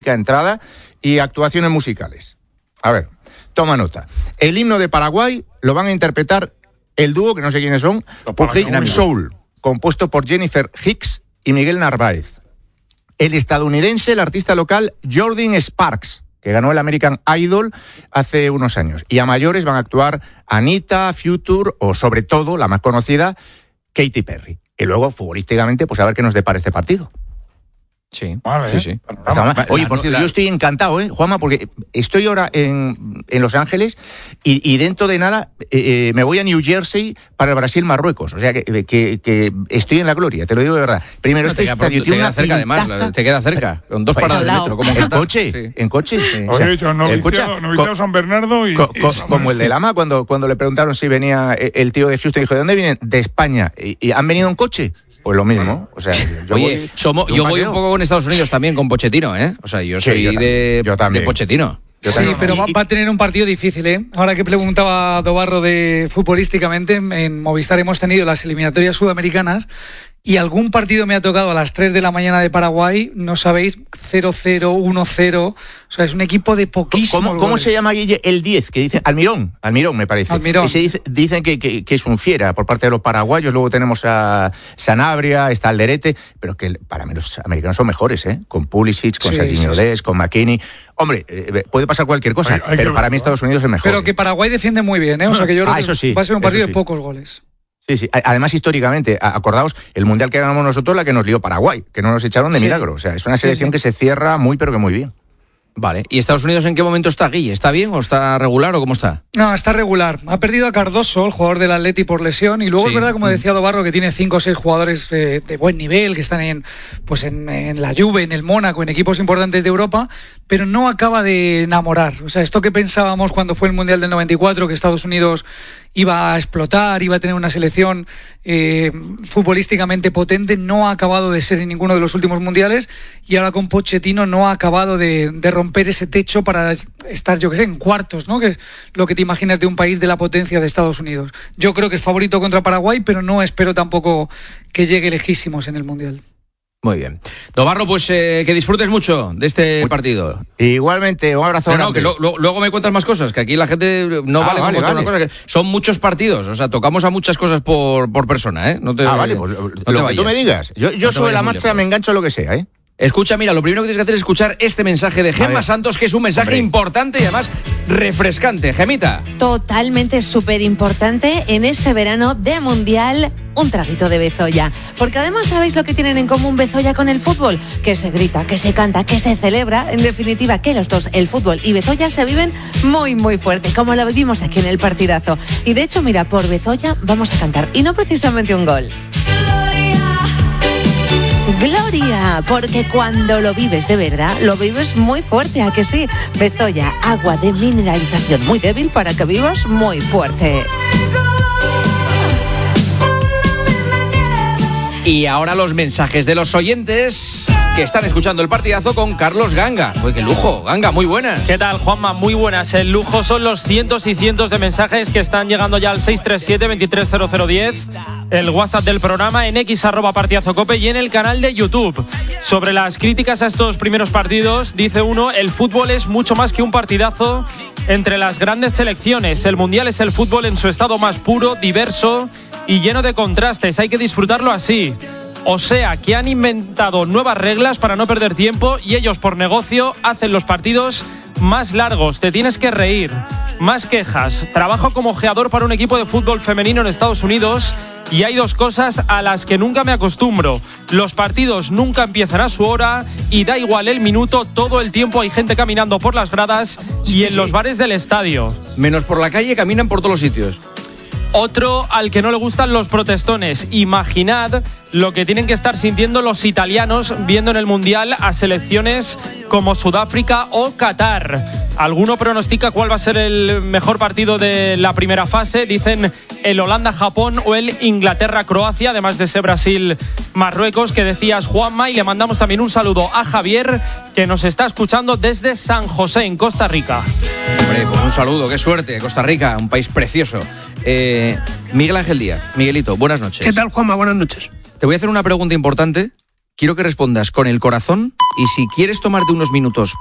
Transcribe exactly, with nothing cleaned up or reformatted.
entrada y actuaciones musicales. A ver, toma nota. El himno de Paraguay lo van a interpretar el dúo, que no sé quiénes son, Pujik Soul, compuesto por Jennifer Hicks y Miguel Narváez. El estadounidense, el artista local Jordan Sparks, que ganó el American Idol hace unos años. Y a mayores van a actuar Anita, Future o, sobre todo, la más conocida, Katy Perry. Y luego, futbolísticamente, pues a ver qué nos depara este partido. Sí, vale, sí, sí. Vamos, Oye, por cierto, yo estoy encantado, ¿eh, Juanma? Porque estoy ahora en, en Los Ángeles y, y dentro de nada eh, eh, me voy a New Jersey para el Brasil-Marruecos. O sea, que, que, que estoy en la gloria, te lo digo de verdad. Primero, no, este te estadio queda, tiene te queda una cerca, pintaza. además, te queda cerca, con dos paradas de metro. Como ¿En coche? Sí. ¿En coche? Sí. O sea, he dicho, noviciado, noviciado San Bernardo y... Co, co, y como el de Lama, cuando, cuando le preguntaron si venía el tío de Houston, dijo, ¿de dónde vienen? De España. ¿Y, y han venido en coche? Pues lo mismo, o sea, yo Oye, voy, somos, yo, yo voy un poco con Estados Unidos también, con Pochettino, ¿eh? O sea, yo soy sí, yo de, yo de Pochettino. Yo sí, también. Pero va, va a tener un partido difícil, ¿eh? Ahora que preguntaba Dobarro de futbolísticamente, en Movistar hemos tenido las eliminatorias sudamericanas y algún partido me ha tocado a las tres de la mañana de Paraguay, no sabéis, cero cero, uno cero, o sea, es un equipo de poquísimos ¿Cómo, ¿cómo se llama, Guille? El diez, que dice Almirón, Almirón me parece. Almirón. Ese dice, dicen que, que, que es un fiera por parte de los paraguayos, luego tenemos a Sanabria, está Alderete, pero que para mí los americanos son mejores, ¿eh? Con Pulisic, con sí, Serginho sí, Dest, sí. con McKinney. Hombre, eh, puede pasar cualquier cosa, hay, hay pero para mí Estados Unidos es mejor. Pero que Paraguay defiende muy bien, ¿eh? O sea, que yo creo ah, que eso sí, va a ser un partido sí. de pocos goles. Sí, sí. Además, históricamente, acordaos, el Mundial que ganamos nosotros, la que nos lió Paraguay, que no nos echaron de sí. milagro. O sea, es una selección sí, sí. que se cierra muy, pero que muy bien. Vale. ¿Y Estados Unidos en qué momento está, Guille? ¿Está bien o está regular o cómo está? No, está regular. Ha perdido a Cardoso, el jugador del Atleti, por lesión. Y luego sí. es verdad, como decía Dobarro, que tiene cinco o seis jugadores eh, de buen nivel, que están en, pues en, en la Juve, en el Mónaco, en equipos importantes de Europa, pero no acaba de enamorar. O sea, esto que pensábamos cuando fue el Mundial del noventa y cuatro, que Estados Unidos iba a explotar, iba a tener una selección eh, futbolísticamente potente, no ha acabado de ser en ninguno de los últimos mundiales, y ahora con Pochettino no ha acabado de, de romper ese techo para estar, yo que sé, en cuartos, ¿no? Que es lo que te imaginas de un país de la potencia de Estados Unidos. Yo creo que es favorito contra Paraguay, pero no espero tampoco que llegue lejísimos en el mundial. Muy bien. Dobarro, pues eh, que disfrutes mucho de este partido. Igualmente, un abrazo. No, no, que lo, lo, luego me cuentas más cosas, que aquí la gente no ah, vale, vale, vale. Una cosa, que son muchos partidos, o sea, tocamos a muchas cosas por, por persona, ¿eh? No te, ah, vale, pues no lo que tú me digas. Yo, yo no sobre la marcha me engancho a lo que sea, ¿eh? Escucha, mira, lo primero que tienes que hacer es escuchar este mensaje de Gemma Santos, que es un mensaje Hombre. importante y además refrescante. Gemita. Totalmente súper importante en este verano de Mundial, un traguito de Bezoya. Porque además, ¿sabéis lo que tienen en común Bezoya con el fútbol? Que se grita, que se canta, que se celebra. En definitiva, que los dos, el fútbol y Bezoya, se viven muy, muy fuerte, como lo vivimos aquí en el partidazo. Y de hecho, mira, por Bezoya vamos a cantar, y no precisamente un gol. Gloria, porque cuando lo vives de verdad, lo vives muy fuerte, ¿a que sí? Bezoya, agua de mineralización muy débil para que vivas muy fuerte. Y ahora los mensajes de los oyentes que están escuchando el partidazo con Carlos Ganga. Uy, qué lujo, Ganga, muy buenas. ¿Qué tal, Juanma? Muy buenas. El lujo son los cientos y cientos de mensajes que están llegando ya al seis tres siete, veintitrés cero cero diez, el WhatsApp del programa, en X arroba partidazo cope y en el canal de YouTube. Sobre las críticas a estos primeros partidos, dice uno, el fútbol es mucho más que un partidazo entre las grandes selecciones. El Mundial es el fútbol en su estado más puro, diverso y lleno de contrastes. Hay que disfrutarlo así. O sea, que han inventado nuevas reglas para no perder tiempo y ellos, por negocio, hacen los partidos más largos. Te tienes que reír. Más quejas. Trabajo como ojeador para un equipo de fútbol femenino en Estados Unidos y hay dos cosas a las que nunca me acostumbro. Los partidos nunca empiezan a su hora y da igual el minuto, todo el tiempo hay gente caminando por las gradas y en los bares del estadio. Menos por la calle, caminan por todos los sitios. Otro al que no le gustan los protestones. Imaginad lo que tienen que estar sintiendo los italianos viendo en el Mundial a selecciones como Sudáfrica o Qatar. Alguno pronostica cuál va a ser el mejor partido de la primera fase. Dicen el Holanda-Japón o el Inglaterra-Croacia, además de ese Brasil-Marruecos que decías, Juanma. Y le mandamos también un saludo a Javier, que nos está escuchando desde San José, en Costa Rica. Hombre, pues un saludo, qué suerte. Costa Rica, un país precioso. Eh, Miguel Ángel Díaz. Miguelito, buenas noches. ¿Qué tal, Juanma? Buenas noches. Te voy a hacer una pregunta importante quiero que respondas con el corazón y si quieres tomarte unos minutos